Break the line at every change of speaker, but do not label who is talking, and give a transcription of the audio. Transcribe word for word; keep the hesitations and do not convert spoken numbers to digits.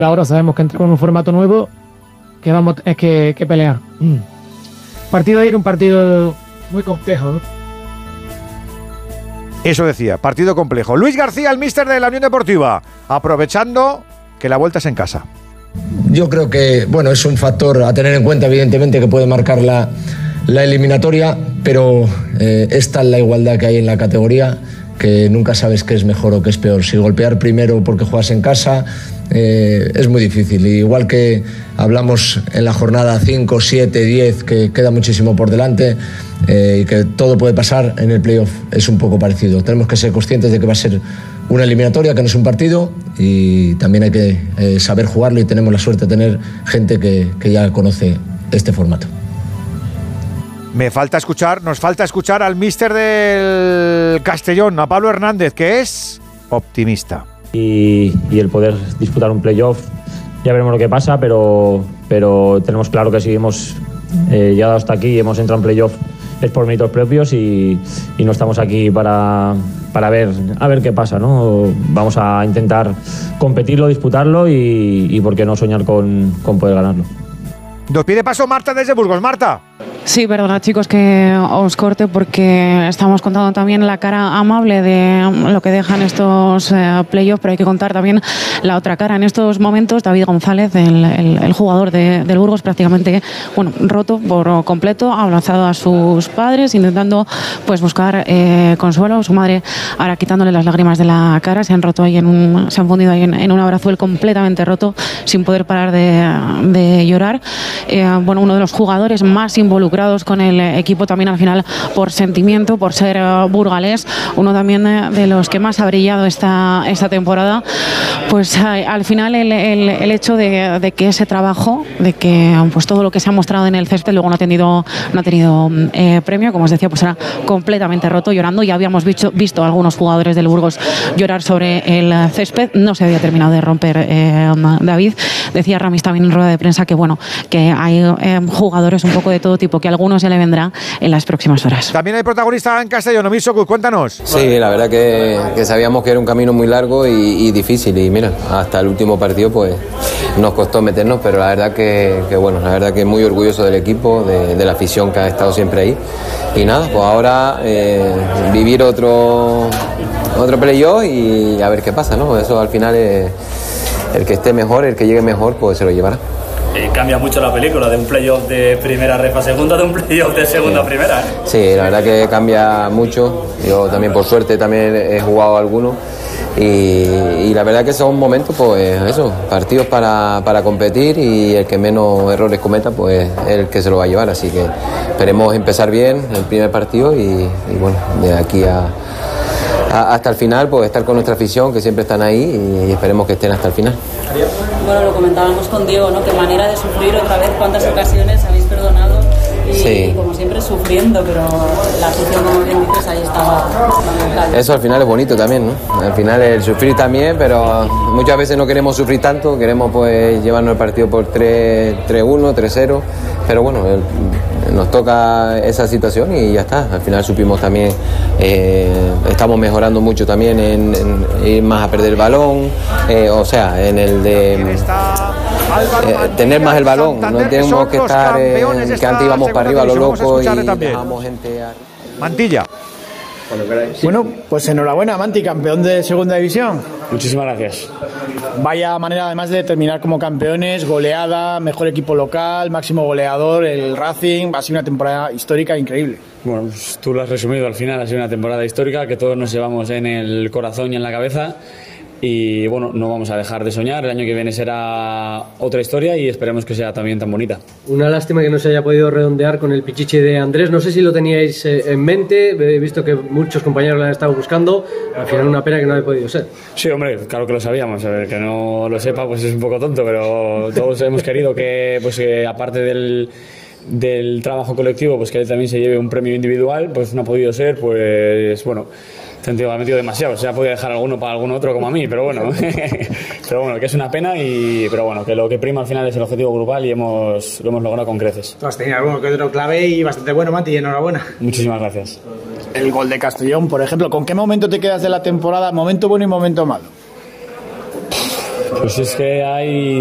Ahora sabemos que entra con un formato nuevo, que vamos es que, que pelear. Mm. Partido de ayer, un partido muy complejo, ¿no?
Eso decía, partido complejo. Luis García, el míster de la Unión Deportiva, aprovechando que la vuelta es en casa.
Yo creo que, bueno, es un factor a tener en cuenta, evidentemente, que puede marcar la, la eliminatoria, pero eh, esta es la igualdad que hay en la categoría, que nunca sabes qué es mejor o qué es peor. Si golpear primero porque juegas en casa, eh, es muy difícil. Y igual que hablamos en la jornada cinco, siete, diez, que queda muchísimo por delante, eh, y que todo puede pasar, en el playoff es un poco parecido. Tenemos que ser conscientes de que va a ser una eliminatoria, que no es un partido, y también hay que eh, saber jugarlo, y tenemos la suerte de tener gente que, que ya conoce este formato.
Me falta escuchar, nos falta escuchar al míster del Castellón, a Pablo Hernández, que es optimista.
Y, y el poder disputar un playoff, ya veremos lo que pasa, pero, pero tenemos claro que si hemos eh, llegado hasta aquí y hemos entrado en playoff es por méritos propios, y, y no estamos aquí para, para ver a ver qué pasa, ¿no? Vamos a intentar competirlo, disputarlo y, y por qué no soñar con, con poder ganarlo.
Nos pide paso Marta desde Burgos. Marta.
Sí, perdona chicos que os corte, porque estamos contando también la cara amable de lo que dejan estos eh, playoffs, pero hay que contar también la otra cara. En estos momentos David González, el, el, el jugador de, del Burgos, prácticamente bueno, roto por completo, ha abrazado a sus padres intentando pues buscar eh, consuelo. Su madre ahora quitándole las lágrimas de la cara, se han roto ahí en un, se han fundido ahí en, en un abrazo, él completamente roto, sin poder parar de, de llorar. Eh, bueno, uno de los jugadores más involucrados con el equipo también al final por sentimiento, por ser uh, burgalés, uno también de, de los que más ha brillado esta, esta temporada. Pues uh, al final el, el, el hecho de, de que ese trabajo, de que pues todo lo que se ha mostrado en el césped luego no ha tenido, no ha tenido eh, premio, como os decía, pues era completamente roto, llorando. Ya habíamos visto, visto a algunos jugadores del Burgos llorar sobre el césped, no se había terminado de romper eh, David. Decía Ramis también en rueda de prensa que bueno, que hay eh, jugadores un poco de todo tipo, que a algunos ya le vendrá en las próximas horas.
También hay protagonista en Castellón, Omir Sokut, cuéntanos.
Sí, la verdad que, que sabíamos que era un camino muy largo y, y difícil, y mira, hasta el último partido pues nos costó meternos, pero la verdad que, que bueno, la verdad que muy orgulloso del equipo, de, de la afición que ha estado siempre ahí, y nada, pues ahora eh, vivir otro otro playoff y a ver qué pasa, ¿no? Eso al final es, el que esté mejor, el que llegue mejor, pues se lo llevará.
Eh, cambia mucho la película, de un playoff de primera ref a segunda, de un playoff de segunda a primera. ¿eh?
Sí, la verdad que cambia mucho. Yo también, por suerte, también he jugado algunos. Y, y la verdad que son momentos, pues eso, partidos para, para competir, y el que menos errores cometa, pues es el que se lo va a llevar. Así que esperemos empezar bien el primer partido y, y bueno, de aquí a, a, hasta el final, pues estar con nuestra afición, que siempre están ahí, y, y esperemos que estén hasta el final.
Bueno, lo comentábamos con Diego, ¿no? Qué manera de sufrir otra vez, cuántas ocasiones habéis perdonado y, sí. y como siempre sufriendo, pero la afición, como bien dices, ahí estaba fundamental.
Eso al final es bonito también, ¿no? Al final el sufrir también, pero muchas veces no queremos sufrir tanto, queremos pues llevarnos el partido por tres uno, tres cero, pero bueno, el, nos toca esa situación y ya está. Al final supimos también, eh, estamos mejorando mucho también en, en ir más a perder el balón, eh, o sea, en el de eh, tener más el balón, no tenemos que estar eh, que antes íbamos para arriba a lo loco y dejábamos gente a...
Mantilla.
Bueno, pues enhorabuena, Manti, campeón de segunda división.
Muchísimas gracias.
Vaya manera además de terminar como campeones, goleada, mejor equipo local, máximo goleador, el Racing, ha sido una temporada histórica increíble.
Bueno, pues tú lo has resumido, al final ha sido una temporada histórica que todos nos llevamos en el corazón y en la cabeza. Y bueno, no vamos a dejar de soñar, el año que viene será otra historia y esperemos que sea también tan bonita.
Una lástima que no se haya podido redondear con el pichichi de Andrés, no sé si lo teníais en mente, he visto que muchos compañeros lo han estado buscando, al final una pena que no haya podido ser.
Sí, hombre, claro que lo sabíamos, el que no lo sepa pues es un poco tonto, pero todos hemos querido que, pues, que aparte del... del trabajo colectivo, pues que él también se lleve un premio individual, pues no ha podido ser, pues bueno, sentido ha metido demasiado, se ha podido dejar alguno para algún otro como a mí, pero bueno, pero bueno, que es una pena, y pero bueno, que lo que prima al final es el objetivo grupal y hemos lo hemos logrado con creces.
Tú has tenido alguno que otro clave y bastante bueno, Mati, y enhorabuena.
Muchísimas gracias.
El gol de Castellón, por ejemplo, ¿con qué momento te quedas de la temporada? ¿Momento bueno y momento malo?
Pues es que hay